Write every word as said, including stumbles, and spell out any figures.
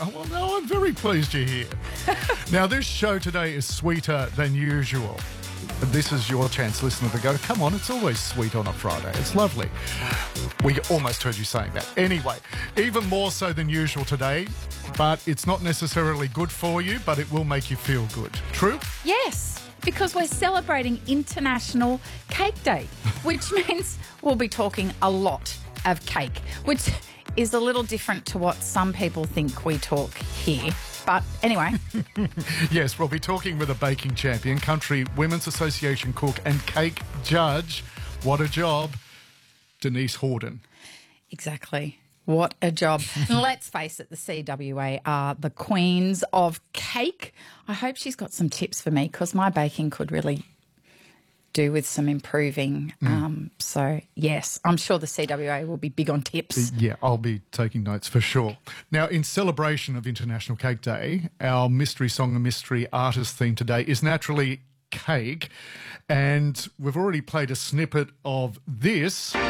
Oh, well, no, I'm very pleased you're here. Now, this show today is sweeter than usual. This is your chance, listener, to go, come on, it's always sweet on a Friday. It's lovely. We almost heard you saying that. Anyway, even more so than usual today, but it's not necessarily good for you, but it will make you feel good. True? Yes, because we're celebrating International Cake Day, which means we'll be talking a lot of cake, which is a little different to what some people think we talk here. But anyway. Yes, we'll be talking with a baking champion, Country Women's Association cook and cake judge. What a job, Denise Horden. Exactly. What a job. And let's face it, the C W A are the queens of cake. I hope she's got some tips for me because my baking could really do with some improving. Mm. Um, so, yes, I'm sure the C W A will be big on tips. Yeah, I'll be taking notes for sure. Now, in celebration of International Cake Day, our mystery song and mystery artist theme today is naturally cake. And we've already played a snippet of this.